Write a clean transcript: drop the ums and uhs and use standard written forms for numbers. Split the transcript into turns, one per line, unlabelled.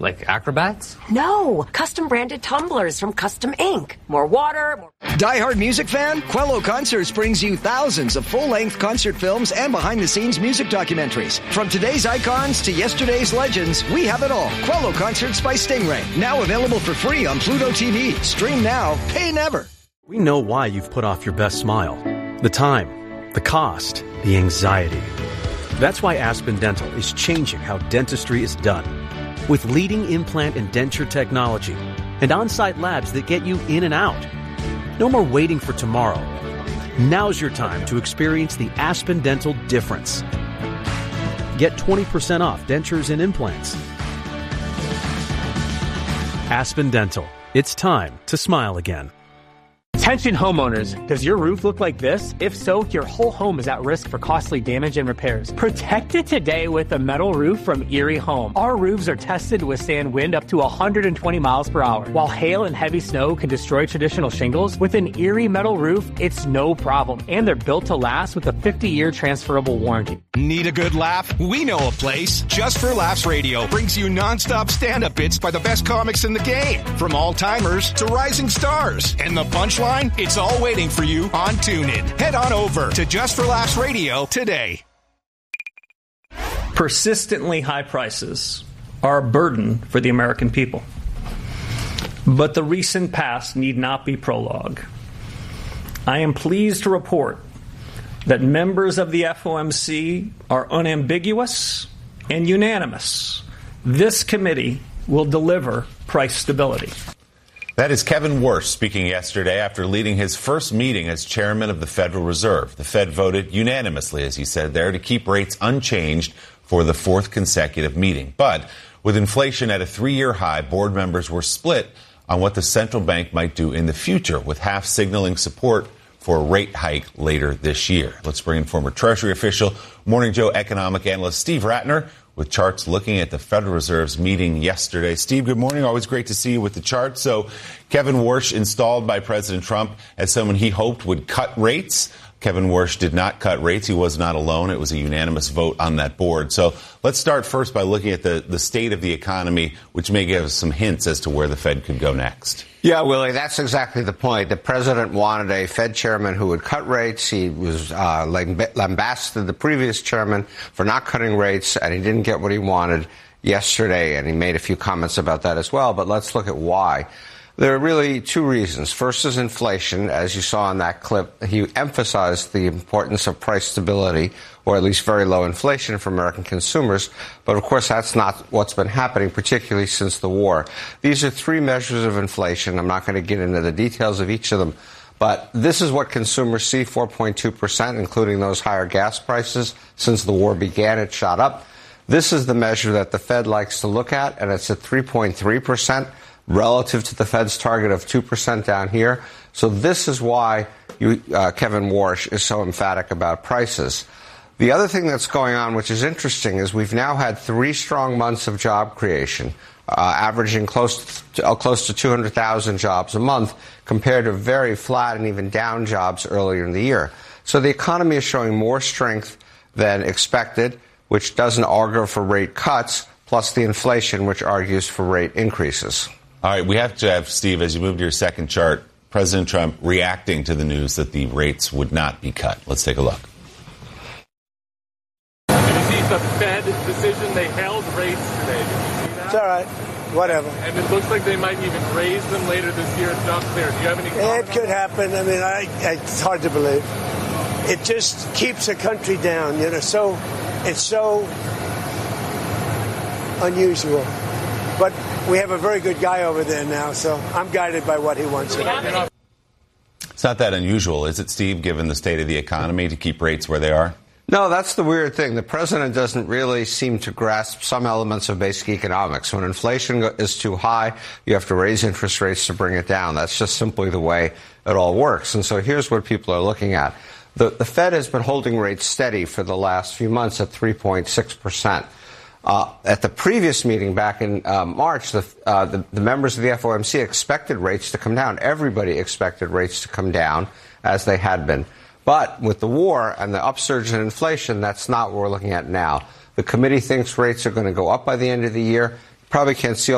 Like acrobats?
No, custom branded tumblers from Custom Ink. More water, more...
Die-hard music fan? Quello Concerts brings you thousands of full-length concert films and behind-the-scenes music documentaries. From today's icons to yesterday's legends, we have it all. Quello Concerts by Stingray. Now available for free on Pluto TV. Stream now, pay never.
We know why you've put off your best smile. The time, the cost, the anxiety. That's why Aspen Dental is changing how dentistry is done. With leading implant and denture technology and on-site labs that get you in and out. No more waiting for tomorrow. Now's your time to experience the Aspen Dental difference. Get 20% off dentures and implants. Aspen Dental. It's time to smile again.
Attention homeowners, does your roof look like this? If so, your whole home is at risk for costly damage and repairs. Protect it today with a metal roof from Erie Home. Our roofs are tested to withstand wind up to 120 miles per hour. While hail and heavy snow can destroy traditional shingles, with an Erie metal roof, it's no problem. And they're built to last with a 50-year transferable warranty.
Need a good laugh? We know a place. Just for Laughs Radio brings you nonstop stand-up bits by the best comics in the game. From all-timers to rising stars. And the punchline? It's all waiting for you on TuneIn. Head on over to Just for Laughs Radio today.
Persistently high prices are a burden for the American people. But the recent past need not be prologue. I am pleased to report that members of the FOMC are unambiguous and unanimous. This committee will deliver price stability.
That is Kevin Warsh speaking yesterday after leading his first meeting as chairman of the Federal Reserve. The Fed voted unanimously, as he said there, to keep rates unchanged for the fourth consecutive meeting. But with inflation at a 3-year high, board members were split on what the central bank might do in the future, with half signaling support for a rate hike later this year. Let's bring in former Treasury official, Morning Joe economic analyst Steve Rattner, with charts looking at the Federal Reserve's meeting yesterday. Steve, good morning. Always great to see you with the charts. So Kevin Warsh installed by President Trump as someone he hoped would cut rates. Kevin Warsh did not cut rates. He was not alone. It was a unanimous vote on that board. So let's start first by looking at the state of the economy, which may give us some hints as to where the Fed could go next.
Yeah, Willie, that's exactly the point. The president wanted a Fed chairman who would cut rates. He was lambasted the previous chairman for not cutting rates, and he didn't get what he wanted yesterday, and he made a few comments about that as well. But let's look at why. There are really two reasons. First is inflation. As you saw in that clip, he emphasized the importance of price stability, or at least very low inflation for American consumers. But, of course, that's not what's been happening, particularly since the war. These are three measures of inflation. I'm not going to get into the details of each of them. But this is what consumers see, 4.2%, including those higher gas prices. Since the war began, it shot up. This is the measure that the Fed likes to look at, and it's at 3.3%. Relative to the Fed's target of 2% down here. So this is why Kevin Warsh is so emphatic about prices. The other thing that's going on, which is interesting, is we've now had 3 strong months of job creation, averaging close to 200,000 jobs a month, compared to very flat and even down jobs earlier in the year. So the economy is showing more strength than expected, which doesn't augur for rate cuts, plus the inflation, which argues for rate increases.
All right, we have to have, Steve, as you move to your second chart, President Trump reacting to the news that the rates would not be cut. Let's take a look.
Did you see the Fed decision? They held rates today. Did you see that?
It's all right. Whatever.
And it looks like they might even raise them later this year. It's not clear. Do you have any comment?
It could happen. I mean, it's hard to believe. It just keeps the country down, you know. So it's so unusual. But we have a very good guy over there now, so I'm guided by what he wants.
It's not that unusual, is it, Steve, given the state of the economy, to keep rates where they are?
No, that's the weird thing. The president doesn't really seem to grasp some elements of basic economics. When inflation is too high, you have to raise interest rates to bring it down. That's just simply the way it all works. And so here's what people are looking at. The Fed has been holding rates steady for the last few months at 3.6%. At the previous meeting back in March, the members of the FOMC expected rates to come down. Everybody expected rates to come down, as they had been. But with the war and the upsurge in inflation, that's not what we're looking at now. The committee thinks rates are going to go up by the end of the year. Probably can't see